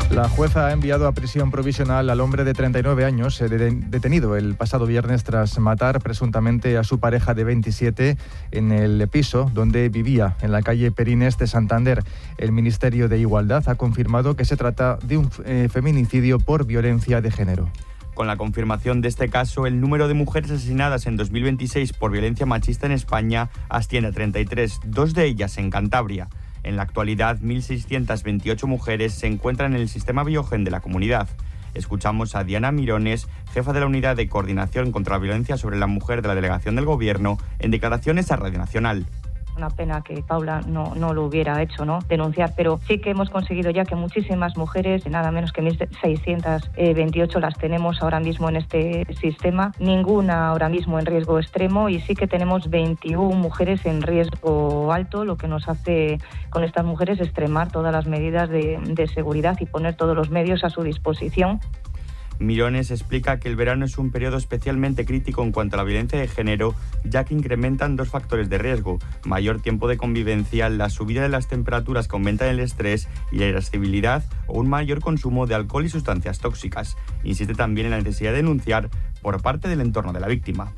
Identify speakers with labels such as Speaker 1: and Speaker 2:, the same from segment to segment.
Speaker 1: La jueza ha enviado a prisión provisional al hombre de 39 años, detenido el pasado viernes tras matar presuntamente a su pareja de 27 en el piso donde vivía, en la calle Perines de Santander. El Ministerio de Igualdad ha confirmado que se trata de un feminicidio por violencia de género.
Speaker 2: Con la confirmación de este caso, el número de mujeres asesinadas en 2026 por violencia machista en España asciende a 33, 2 de ellas en Cantabria. En la actualidad, 1.628 mujeres se encuentran en el sistema Biogen de la comunidad. Escuchamos a Diana Mirones, jefa de la Unidad de Coordinación contra la Violencia sobre la Mujer de la Delegación del Gobierno, en declaraciones a Radio Nacional.
Speaker 3: Una pena que Paula no lo hubiera hecho, ¿no? Denunciar, pero sí que hemos conseguido ya que muchísimas mujeres, nada menos que 1.628 las tenemos ahora mismo en este sistema, ninguna ahora mismo en riesgo extremo, y sí que tenemos 21 mujeres en riesgo alto, lo que nos hace con estas mujeres extremar todas las medidas de seguridad y poner todos los medios a su disposición.
Speaker 2: Mirones explica que el verano es un periodo especialmente crítico en cuanto a la violencia de género, ya que incrementan 2 factores de riesgo: mayor tiempo de convivencia, la subida de las temperaturas que aumentan el estrés y la irascibilidad, o un mayor consumo de alcohol y sustancias tóxicas. Insiste también en la necesidad de denunciar por parte del entorno de la víctima.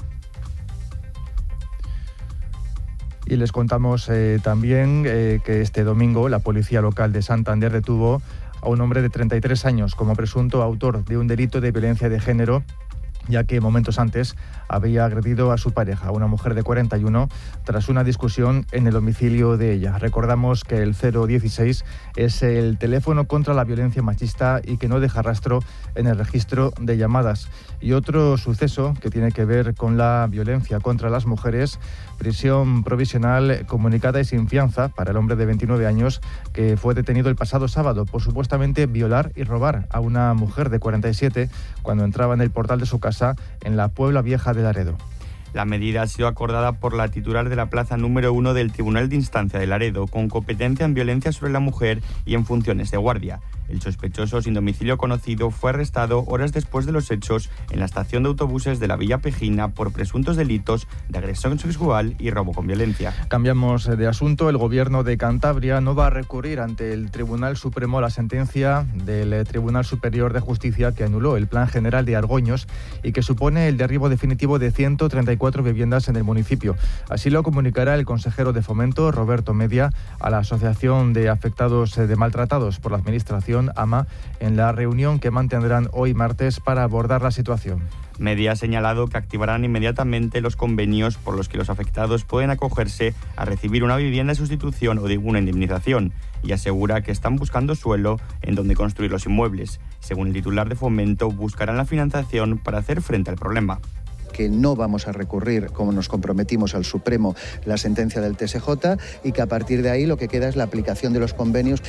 Speaker 1: Y les contamos también que este domingo la policía local de Santander detuvo a un hombre de 33 años como presunto autor de un delito de violencia de género, ya que momentos antes había agredido a su pareja, una mujer de 41, tras una discusión en el domicilio de ella. Recordamos que el 016 es el teléfono contra la violencia machista y que no deja rastro en el registro de llamadas. Y otro suceso que tiene que ver con la violencia contra las mujeres: prisión provisional comunicada y sin fianza para el hombre de 29 años que fue detenido el pasado sábado por supuestamente violar y robar a una mujer de 47 cuando entraba en el portal de su casa en la Puebla Vieja de Laredo.
Speaker 2: La medida ha sido acordada por la titular de la plaza número 1 del Tribunal de Instancia de Laredo, con competencia en violencia sobre la mujer y en funciones de guardia. El sospechoso sin domicilio conocido fue arrestado horas después de los hechos en la estación de autobuses de la Villa Pejina por presuntos delitos de agresión sexual y robo con violencia.
Speaker 1: Cambiamos de asunto. El Gobierno de Cantabria no va a recurrir ante el Tribunal Supremo la sentencia del Tribunal Superior de Justicia que anuló el Plan General de Argoños y que supone el derribo definitivo de 134 viviendas en el municipio. Así lo comunicará el consejero de Fomento, Roberto Media, a la Asociación de Afectados de Maltratados por la Administración, AMA, en la reunión que mantendrán hoy martes para abordar la situación.
Speaker 2: Media ha señalado que activarán inmediatamente los convenios por los que los afectados pueden acogerse a recibir una vivienda de sustitución o de una indemnización, y asegura que están buscando suelo en donde construir los inmuebles. Según el titular de Fomento, buscarán la financiación para hacer frente al problema.
Speaker 4: Que no vamos a recurrir, como nos comprometimos, al Supremo la sentencia del TSJ, y que a partir de ahí lo que queda es la aplicación de los convenios.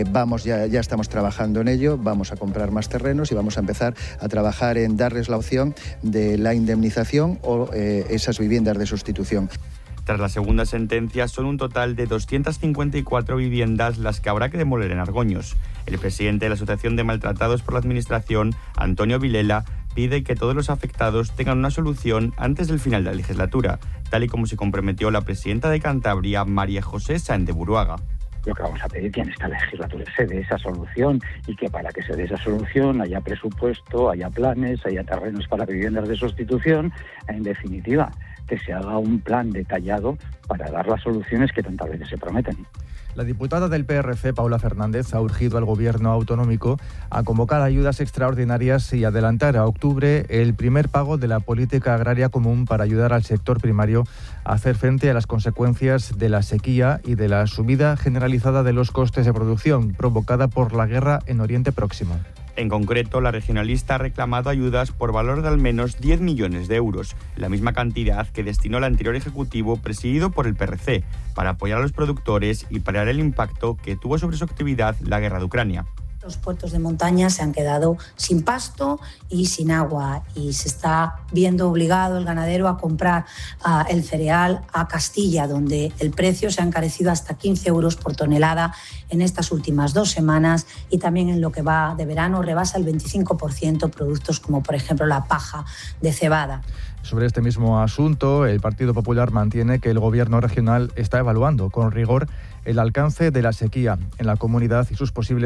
Speaker 4: Ya estamos trabajando en ello, vamos a comprar más terrenos y vamos a empezar a trabajar en darles la opción de la indemnización o esas viviendas de sustitución.
Speaker 2: Tras la segunda sentencia, son un total de 254 viviendas las que habrá que demoler en Argoños. El presidente de la Asociación de Maltratados por la Administración, Antonio Vilela, pide que todos los afectados tengan una solución antes del final de la legislatura, tal y como se comprometió la presidenta de Cantabria, María José Sáenz de Buruaga.
Speaker 5: Lo que vamos a pedir que en esta legislatura se dé esa solución, y que para que se dé esa solución haya presupuesto, haya planes, haya terrenos para viviendas de sustitución, en definitiva, que se haga un plan detallado para dar las soluciones que tantas veces se prometen.
Speaker 1: La diputada del PRC, Paula Fernández, ha urgido al Gobierno autonómico a convocar ayudas extraordinarias y adelantar a octubre el primer pago de la política agraria común para ayudar al sector primario a hacer frente a las consecuencias de la sequía y de la subida generalizada de los costes de producción provocada por la guerra en Oriente Próximo.
Speaker 2: En concreto, la regionalista ha reclamado ayudas por valor de al menos 10 millones de euros, la misma cantidad que destinó el anterior Ejecutivo presidido por el PRC, para apoyar a los productores y paliar el impacto que tuvo sobre su actividad la guerra de Ucrania.
Speaker 6: Los puertos de montaña se han quedado sin pasto y sin agua, y se está viendo obligado el ganadero a comprar el cereal a Castilla, donde el precio se ha encarecido hasta 15 euros por tonelada en estas últimas 2 semanas, y también en lo que va de verano rebasa el 25% productos como por ejemplo la paja de cebada.
Speaker 1: Sobre este mismo asunto, el Partido Popular mantiene que el Gobierno regional está evaluando con rigor el alcance de la sequía en la comunidad y sus posibles